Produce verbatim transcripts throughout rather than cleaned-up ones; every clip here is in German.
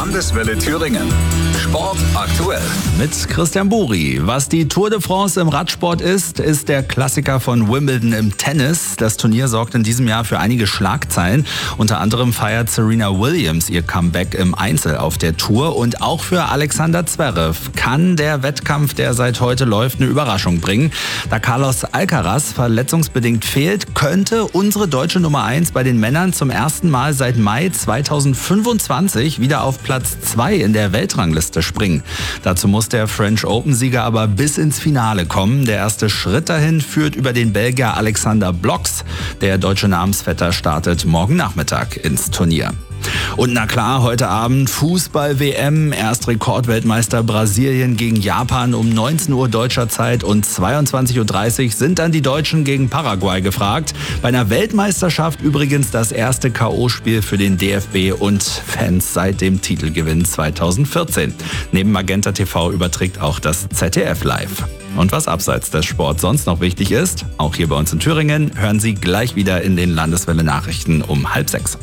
Landeswelle Thüringen. Sport aktuell. Mit Christian Buri. Was die Tour de France im Radsport ist, ist der Klassiker von Wimbledon im Tennis. Das Turnier sorgt in diesem Jahr für einige Schlagzeilen. Unter anderem feiert Serena Williams ihr Comeback im Einzel auf der Tour. Und auch für Alexander Zverev kann der Wettkampf, der seit heute läuft, eine Überraschung bringen. Da Carlos Alcaraz verletzungsbedingt fehlt, könnte unsere deutsche Nummer eins bei den Männern zum ersten Mal seit Mai zweitausendfünfundzwanzig wieder auf Platz zwei in der Weltrangliste springen. Dazu muss der French Open-Sieger aber bis ins Finale kommen. Der erste Schritt dahin führt über den Belgier Alexander Blocks. Der deutsche Namensvetter startet morgen Nachmittag ins Turnier. Und na klar, heute Abend Fußball-W M, erst Rekordweltmeister Brasilien gegen Japan um neunzehn Uhr deutscher Zeit und zweiundzwanzig Uhr dreißig sind dann die Deutschen gegen Paraguay gefragt. Bei einer Weltmeisterschaft übrigens das erste K O-Spiel für den D F B und Fans seit dem Titelgewinn zweitausendvierzehn. Neben Magenta T V überträgt auch das Z D F live. Und was abseits des Sports sonst noch wichtig ist, auch hier bei uns in Thüringen, hören Sie gleich wieder in den Landeswelle-Nachrichten um halb sechs.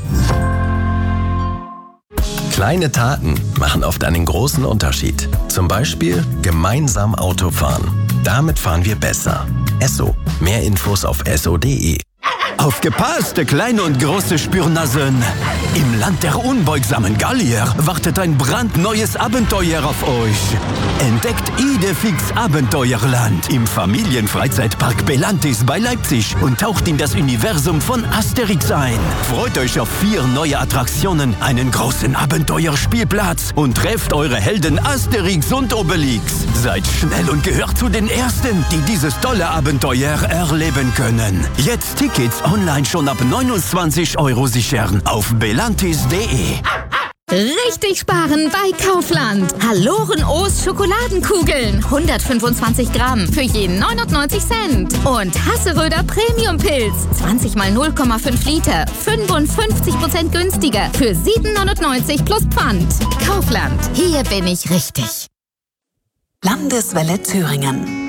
Kleine Taten machen oft einen großen Unterschied. Zum Beispiel gemeinsam Auto fahren. Damit fahren wir besser. Esso. Mehr Infos auf esso punkt de. Aufgepasst, kleine und große Spürnasen! Im Land der unbeugsamen Gallier wartet ein brandneues Abenteuer auf euch. Entdeckt Idefix Abenteuerland im Familienfreizeitpark Belantis bei Leipzig und taucht in das Universum von Asterix ein. Freut euch auf vier neue Attraktionen, einen großen Abenteuerspielplatz und trefft eure Helden Asterix und Obelix. Seid schnell und gehört zu den Ersten, die dieses tolle Abenteuer erleben können. Jetzt Tickets online schon ab neunundzwanzig Euro sichern auf belantis punkt de. Richtig sparen bei Kaufland. Halloren O's Schokoladenkugeln. hundertfünfundzwanzig Gramm für jeden neunundneunzig Cent. Und Hasseröder Premium Pilz. zwanzig mal null Komma fünf Liter. fünfundfünfzig Prozent günstiger für sieben neunundneunzig plus Pfand. Kaufland. Hier bin ich richtig. Landeswelle Thüringen.